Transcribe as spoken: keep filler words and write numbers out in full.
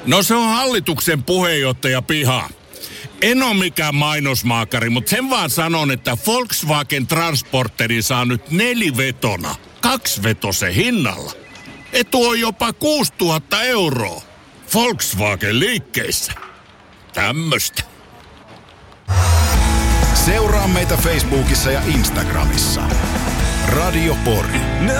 No se on hallituksen puheenjohtaja Piha. En ole mikään mainosmaakari, mutta sen vaan sanon, että Volkswagen Transporteri saa nyt nelivetona, kaksivetosen hinnalla. Etu on jopa kuusituhatta euroa. Volkswagen liikkeissä. Tämmöstä. Seuraa meitä Facebookissa ja Instagramissa. Radio Pori.